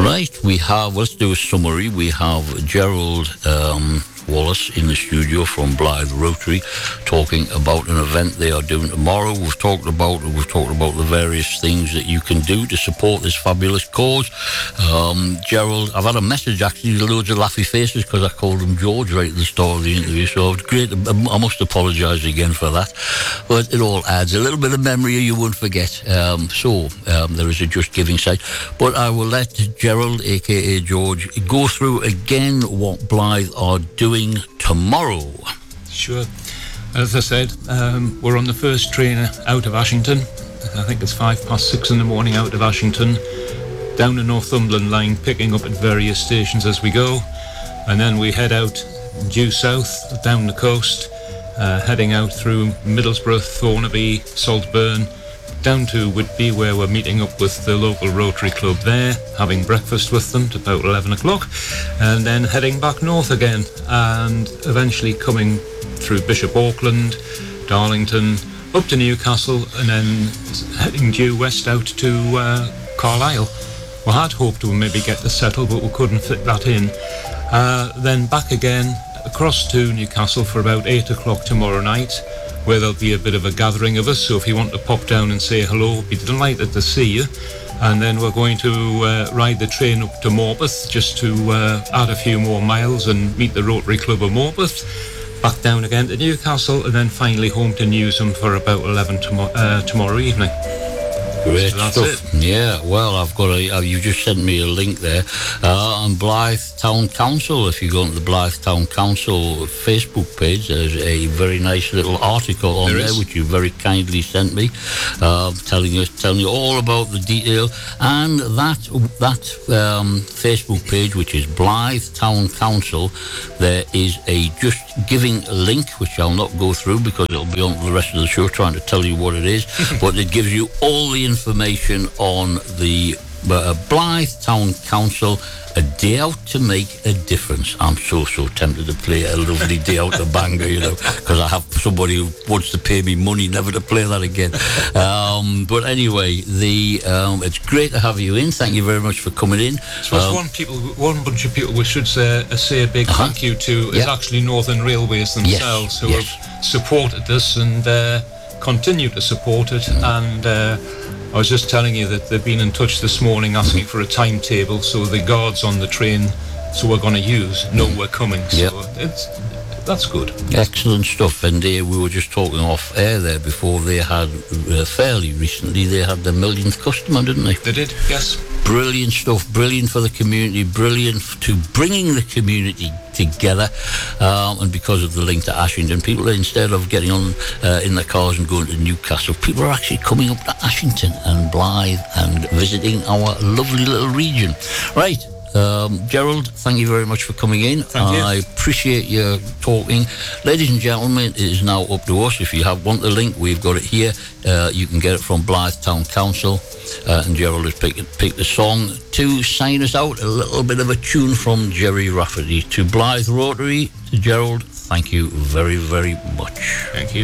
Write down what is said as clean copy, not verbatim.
Right, let's do a summary. We have Gerald Wallace in the studio from Blythe Rotary talking about an event they are doing tomorrow. We've talked about the various things that you can do to support this fabulous cause. Gerald, I've had a message actually, loads of laughy faces because I called him George right at the start of the interview, so it's great. I must apologise again for that, but it all adds a little bit of memory you won't forget. There is a Just Giving site, but I will let Gerald, aka George, go through again what Blythe are doing tomorrow. Sure. As I said, we're on the first train out of Ashington. I think it's 6:05 in the morning out of Ashington, down the Northumberland line, picking up at various stations as we go, and then we head out due south down the coast, heading out through Middlesbrough, Thornaby, Saltburn, down to Whitby, where we're meeting up with the local Rotary Club there, having breakfast with them to about 11 o'clock, and then heading back north again, and eventually coming through Bishop Auckland, Darlington, up to Newcastle, and then heading due west out to Carlisle. We had hoped to maybe get to Settle, but we couldn't fit that in. Then back again across to Newcastle for about 8 o'clock tomorrow night, where there'll be a bit of a gathering of us, so if you want to pop down and say hello, we'd be delighted to see you. And then we're going to ride the train up to Morpeth, just to add a few more miles and meet the Rotary Club of Morpeth, back down again to Newcastle, and then finally home to Newsham for about 11 tomorrow evening. Great so stuff. Yeah, well, I've got you just sent me a link there on Blythe Town Council. If you go to the Blythe Town Council Facebook page, there's a very nice little article on there which you very kindly sent me, telling you all about the detail. And that Facebook page, which is Blythe Town Council, there is a Just Giving link, which I'll not go through because it'll be on the rest of the show trying to tell you what it is, but it gives you all the information on the Blythe Town Council, a day out to make a difference. I'm so tempted to play a lovely day out the banger, because I have somebody who wants to pay me money never to play that again. But anyway, it's great to have you in. Thank you very much for coming in. So one bunch of people we should say a big thank you to is actually Northern Railways themselves, who have supported us and continue to support it. And I was just telling you that they've been in touch this morning asking for a timetable, so the guards on the train, so we're going to use, know we're coming. So that's good. Excellent stuff. And we were just talking off air there before. They had fairly recently they had their millionth customer, didn't they? They did, yes. Brilliant stuff. Brilliant for the community. Brilliant to bringing the community together. And because of the link to Ashington, people, instead of getting on in their cars and going to Newcastle, people are actually coming up to Ashington and Blythe and visiting our lovely little region. Right. Gerald, thank you very much for coming in. Thank you. I appreciate your talking. Ladies and gentlemen, it is now up to us. If you want the link, we've got it here. You can get it from Blythe Town Council. And Gerald has picked the song to sign us out. A little bit of a tune from Jerry Rafferty. To Blythe Rotary, to Gerald, thank you very, very much. Thank you.